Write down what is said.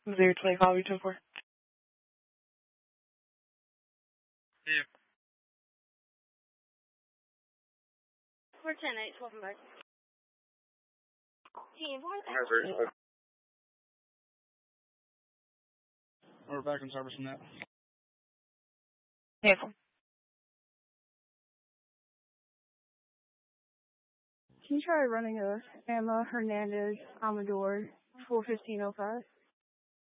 020 call, we 24. Yeah. 410-8, 12 back. Team, We're back in service from that. Yeah. Can you try running a Emma Hernandez Amador 41505?